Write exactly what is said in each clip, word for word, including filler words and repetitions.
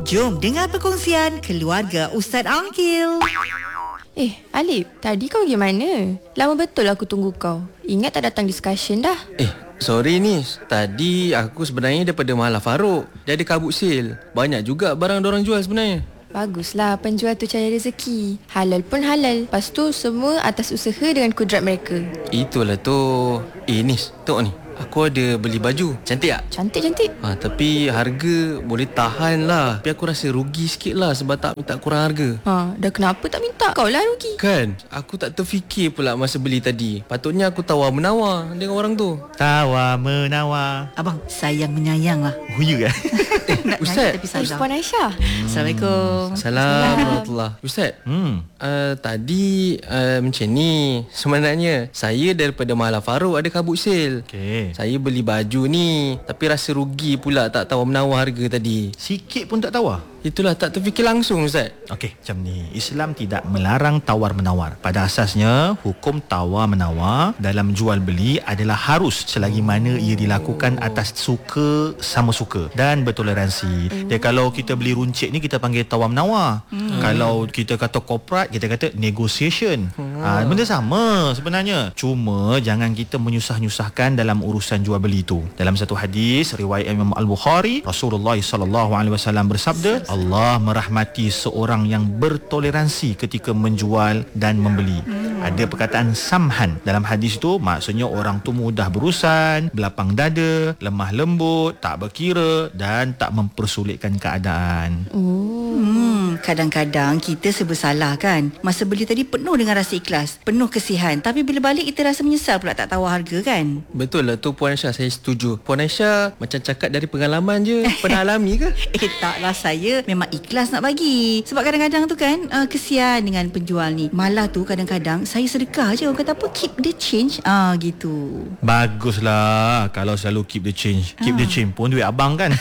Jom dengar perkongsian keluarga Ustaz Aqil. Eh, Alif, tadi kau pergi mana? Lama betul aku tunggu kau. Ingat tak datang discussion dah? Eh, sorry Nis. Tadi aku sebenarnya daripada Mahathir Farouk. Dia ada kabut sale. Banyak juga barang diorang jual sebenarnya. Baguslah, penjual tu cari rezeki. Halal pun halal. Lepas tu semua atas usaha dengan kudrat mereka. Itulah tu. Eh Nis, tengok ni. Aku ada beli baju. Cantik tak? Cantik-cantik. Ha, tapi harga boleh tahan lah. Tapi aku rasa rugi sikit lah sebab tak minta kurang harga. Ha, dah kenapa tak minta? Kau lah rugi. Kan? Aku tak terfikir pula masa beli tadi. Patutnya aku tawar-menawar dengan orang tu. Tawar-menawar. Abang, sayang menyayang lah. Oh, ya kan? Nak Ustaz. nangis tapi sabar. Puan Aisyah. Assalamualaikum. Assalamualaikum. Ustaz, Hmm. uh, tadi uh, macam ni. Sebenarnya saya daripada Mahathir Farouk ada kabut sale. Okey. Saya beli baju ni, tapi rasa rugi pula tak tawar-menawar harga tadi. Sikit pun tak tawar. Itulah, tak terfikir langsung Ustaz. Okey, macam ni. Islam tidak melarang tawar-menawar. Pada asasnya, hukum tawar-menawar dalam jual beli adalah harus selagi mana ia dilakukan atas suka sama suka dan bertoleransi. Dia kalau kita beli runcit ni kita panggil tawar-menawar. Hmm. Kalau kita kata korporat, kita kata negotiation. Hmm. Ha, benda sama sebenarnya. Cuma jangan kita menyusah-nyusahkan dalam urusan jual beli tu. Dalam satu hadis riwayat Imam Al-Bukhari, Rasulullah sallallahu alaihi wasallam bersabda, Allah merahmati seorang yang bertoleransi ketika menjual dan membeli. Hmm. Ada perkataan samhan dalam hadis itu, maksudnya orang tu mudah berurusan, berlapang dada, lemah lembut, tak berkira dan tak mempersulitkan keadaan. Oh. Hmm, kadang-kadang kita serba salah kan. Masa beli tadi penuh dengan rasa ikhlas, penuh kesihan. Tapi bila balik kita rasa menyesal pula tak tawar harga kan. Betul lah tu Puan Aisyah, saya setuju. Puan Aisyah macam cakap dari pengalaman je. Pernah alami ke? Eh taklah, saya memang ikhlas nak bagi. Sebab kadang-kadang tu kan uh, kesian dengan penjual ni. Malah tu kadang-kadang saya sedekah je. Orang kata apa, keep the change. Ah gitu. Baguslah kalau selalu keep the change. Keep Ah. the change pun duit abang kan.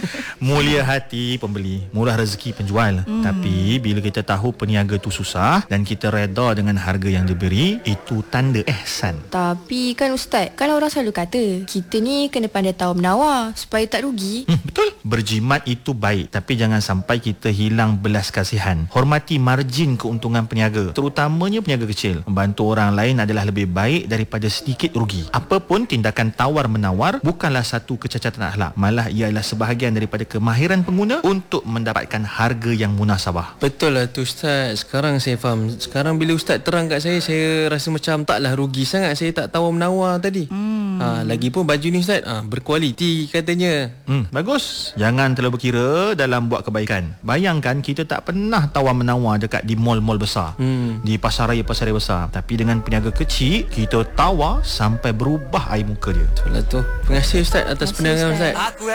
Mulia hati pembeli, murah rezeki penjual. Hmm. Tapi bila kita tahu peniaga tu susah dan kita reda dengan harga yang diberi, itu tanda ihsan. Tapi kan Ustaz, kan orang selalu kata kita ni kena pandai tawar-menawar supaya tak rugi. Hmm, betul. Berjimat itu baik, tapi jangan sampai kita hilang belas kasihan. Hormati margin keuntungan peniaga, terutamanya peniaga kecil. Membantu orang lain adalah lebih baik daripada sedikit rugi. Apapun tindakan tawar-menawar bukanlah satu kecacatan akhlak, malah ia adalah sebahagian daripada kemahiran pengguna untuk mendapatkan harga yang munasabah. Betul lah tu Ustaz. Sekarang saya faham. Sekarang bila Ustaz terang kat saya, saya rasa macam taklah rugi sangat saya tak tawar-menawar tadi. Hmm. Ha, lagipun baju ni Ustaz ha, berkualiti katanya. Hmm, bagus. Jangan terlalu berkira dalam buat kebaikan. Bayangkan kita tak pernah tawar-menawar dekat di mall-mall besar, hmm. di pasar raya-pasar raya besar. Tapi dengan peniaga kecil, kita tawar sampai berubah air muka dia. Betul lah tu. Terima kasih Ustaz atas penerangan Ustaz. Aku